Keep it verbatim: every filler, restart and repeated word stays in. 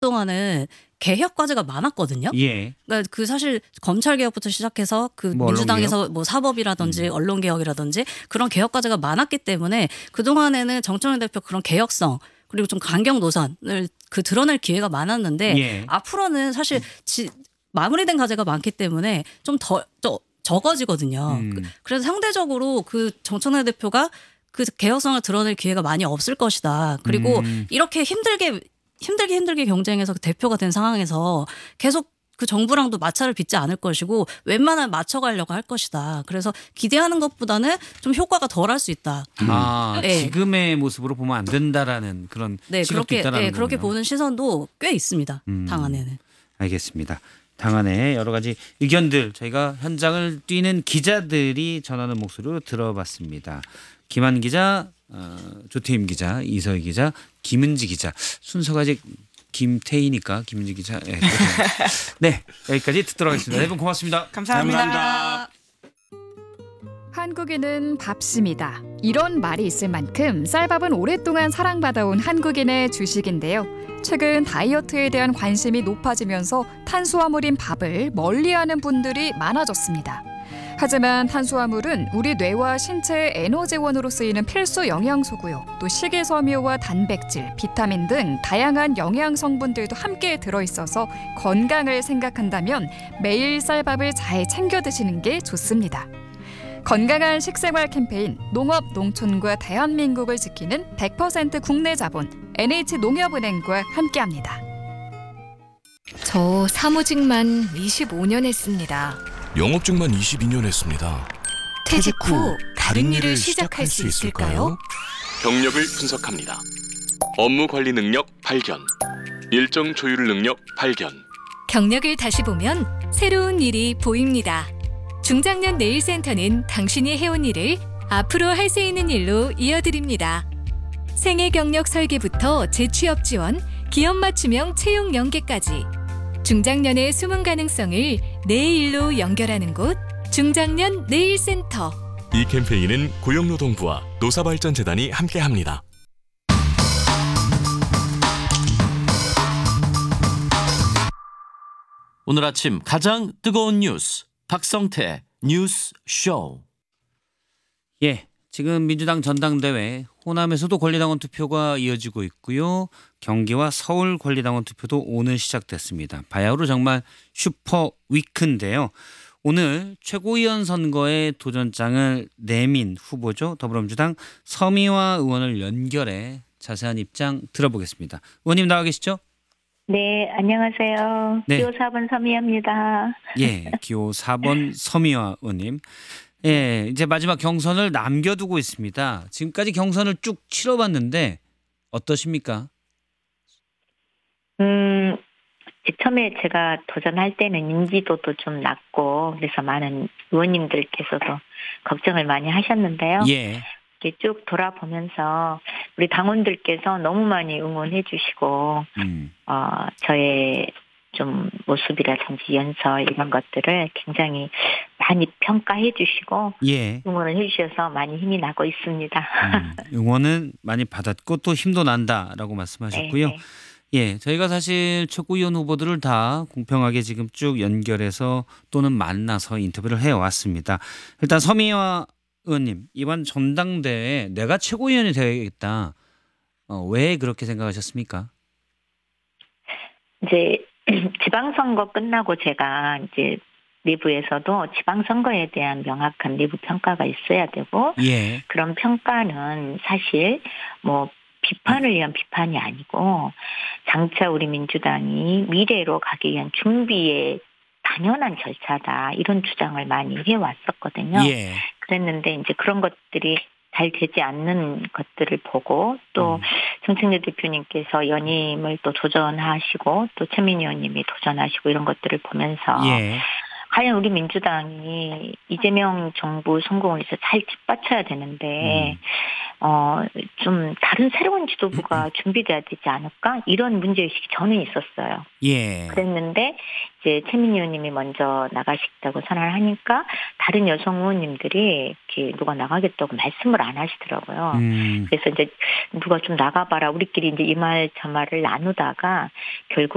그동안은 개혁 과제가 많았거든요. 예. 그러니까 그 사실 검찰 개혁부터 시작해서 그 뭐 민주당에서 뭐 사법이라든지 음. 언론 개혁이라든지 그런 개혁 과제가 많았기 때문에 그 동안에는 정청래 대표 그런 개혁성 그리고 좀 강경 노선을 그 드러낼 기회가 많았는데 예. 앞으로는 사실 지, 마무리된 과제가 많기 때문에 좀 더 더 적어지거든요. 음. 그래서 상대적으로 그 정청래 대표가 그 개혁성을 드러낼 기회가 많이 없을 것이다. 그리고 음. 이렇게 힘들게 힘들게 힘들게 경쟁해서 대표가 된 상황에서 계속 그 정부랑도 마찰을 빚지 않을 것이고 웬만하면 맞춰가려고 할 것이다. 그래서 기대하는 것보다는 좀 효과가 덜할 수 있다. 아, 네. 지금의 모습으로 보면 안 된다라는 그런 네, 시각도 그렇게 있다라는 네, 그렇게 거군요. 보는 시선도 꽤 있습니다. 음. 당 안에는. 알겠습니다. 당 안에 여러 가지 의견들 저희가 현장을 뛰는 기자들이 전하는 목소리로 들어봤습니다. 김한 기자, 어, 조태임 기자, 이서희 기자, 김은지 기자. 순서가 아직 김태희니까 김은지 기자. 네, 네 여기까지 듣도록 하겠습니다. 네 분 고맙습니다. 감사합니다. 감사합니다. 한국인은 밥심이다. 이런 말이 있을 만큼 쌀밥은 오랫동안 사랑받아온 한국인의 주식인데요. 최근 다이어트에 대한 관심이 높아지면서 탄수화물인 밥을 멀리하는 분들이 많아졌습니다. 하지만 탄수화물은 우리 뇌와 신체의 에너지원으로 쓰이는 필수 영양소고요. 또 식이섬유와 단백질, 비타민 등 다양한 영양 성분들도 함께 들어있어서 건강을 생각한다면 매일 쌀밥을 잘 챙겨 드시는 게 좋습니다. 건강한 식생활 캠페인 농업 농촌과 대한민국을 지키는 백 퍼센트 국내 자본 엔에이치농협은행과 함께합니다. 저 사무직만 이십오 년 했습니다. 영업직만 이십이 년 했습니다. 퇴직 후 다른 일을 시작할 수 있을까요? 경력을 분석합니다. 업무 관리 능력 발견, 일정 조율 능력 발견. 경력을 다시 보면 새로운 일이 보입니다. 중장년 네일센터는 당신이 해온 일을 앞으로 할 수 있는 일로 이어드립니다. 생애 경력 설계부터 재취업 지원, 기업 맞춤형 채용 연계까지 중장년의 숨은 가능성을 내 일로 연결하는 곳 중장년 네일센터. 이 캠페인은 고용노동부와 노사발전재단이 함께합니다. 오늘 아침 가장 뜨거운 뉴스 박성태 뉴스 쇼. 예, 지금 민주당 전당대회 호남에서도 권리당원 투표가 이어지고 있고요. 경기와 서울 권리당원 투표도 오늘 시작됐습니다. 바야흐로 정말 슈퍼 위크인데요. 오늘 최고위원 선거에 도전장을 내민 후보죠. 더불어민주당 서미화 의원을 연결해 자세한 입장 들어보겠습니다. 의원님 나와 계시죠? 네, 안녕하세요. 네. 기호 사 번 서미화입니다. 예, 기호 사 번 서미화 의원님. 예, 이제 마지막 경선을 남겨두고 있습니다. 지금까지 경선을 쭉 치러봤는데 어떠십니까? 음, 처음에 제가 도전할 때는 인지도도 좀 낮고 그래서 많은 의원님들께서도 걱정을 많이 하셨는데요. 예. 이렇게 쭉 돌아보면서 우리 당원들께서 너무 많이 응원해 주시고 음. 어, 저의 좀 모습이라든지 연설 이런 것들을 굉장히 많이 평가해 주시고 예. 응원을 해 주셔서 많이 힘이 나고 있습니다. 음, 응원은 많이 받았고 또 힘도 난다라고 말씀하셨고요. 네, 네. 예, 저희가 사실 최고위원 후보들을 다 공평하게 지금 쭉 연결해서 또는 만나서 인터뷰를 해왔습니다. 일단 서미화 의원님, 이번 전당대회에 내가 최고위원이 되겠다. 어, 왜 그렇게 생각하셨습니까? 이제 지방선거 끝나고 제가 이제 내부에서도 지방선거에 대한 명확한 내부 평가가 있어야 되고 예. 그런 평가는 사실 뭐 비판을 위한 비판이 아니고 장차 우리 민주당이 미래로 가기 위한 준비의 당연한 절차다 이런 주장을 많이 해왔었거든요. 예. 그랬는데 이제 그런 것들이 잘 되지 않는 것들을 보고 또 음. 정청래 대표님께서 연임을 또 도전하시고 또 최민희 의원님이 도전하시고 이런 것들을 보면서 예. 과연 우리 민주당이 이재명 정부 성공을 위해서 잘 뒷받쳐야 되는데 음. 어, 좀 다른 새로운 지도부가 준비돼야 되지 않을까 이런 문제의식이 저는 있었어요. 예. 그랬는데 이제 최민희 의원님이 먼저 나가시겠다고 선언을 하니까 다른 여성 의원님들이 이렇게 누가 나가겠다고 말씀을 안 하시더라고요. 음. 그래서 이제 누가 좀 나가봐라 우리끼리 이제 이 말 저 말을 나누다가 결국